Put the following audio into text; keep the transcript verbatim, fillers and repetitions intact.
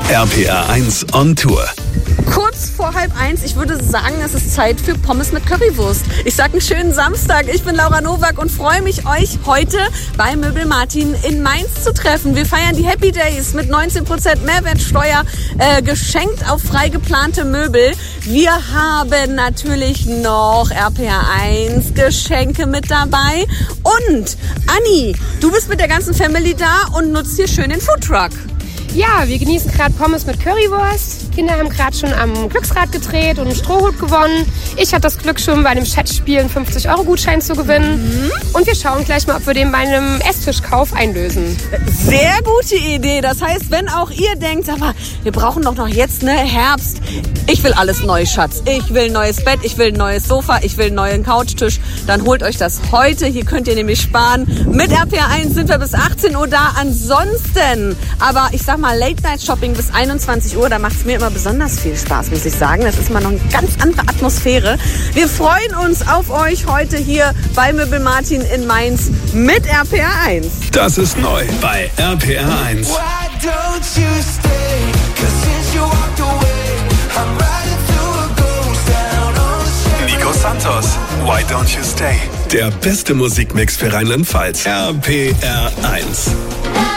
R P R eins on Tour. Kurz vor halb eins, ich würde sagen, es ist Zeit für Pommes mit Currywurst. Ich sage einen schönen Samstag. Ich bin Laura Nowak und freue mich, euch heute bei Möbel Martin in Mainz zu treffen. Wir feiern die Happy Days mit neunzehn Prozent Mehrwertsteuer, äh, geschenkt auf frei geplante Möbel. Wir haben natürlich noch R P R eins Geschenke mit dabei. Und Anni, du bist mit der ganzen Family da und nutzt hier schön den Foodtruck. Ja, wir genießen gerade Pommes mit Currywurst. Kinder haben gerade schon am Glücksrad gedreht und einen Strohhut gewonnen. Ich hatte das Glück, schon bei einem Chatspiel einen fünfzig Euro Gutschein zu gewinnen. Mhm. Und wir schauen gleich mal, ob wir den bei einem Esstischkauf einlösen. Sehr gute Idee. Das heißt, wenn auch ihr denkt, aber wir brauchen doch noch jetzt, ne, Herbst. Ich will alles neu, Schatz. Ich will ein neues Bett, ich will ein neues Sofa, ich will einen neuen Couchtisch. Dann holt euch das heute. Hier könnt ihr nämlich sparen. Mit R P R eins sind wir bis achtzehn Uhr da. Ansonsten, aber ich sag mal, Late-Night-Shopping bis einundzwanzig Uhr, da macht es mir immer besonders viel Spaß, muss ich sagen. Das ist mal noch eine ganz andere Atmosphäre. Wir freuen uns auf euch heute hier bei Möbel Martin in Mainz mit R P R eins. Das ist neu bei R P R eins. Nico Santos, Why Don't You Stay? Der beste Musikmix für Rheinland-Pfalz. R P R eins.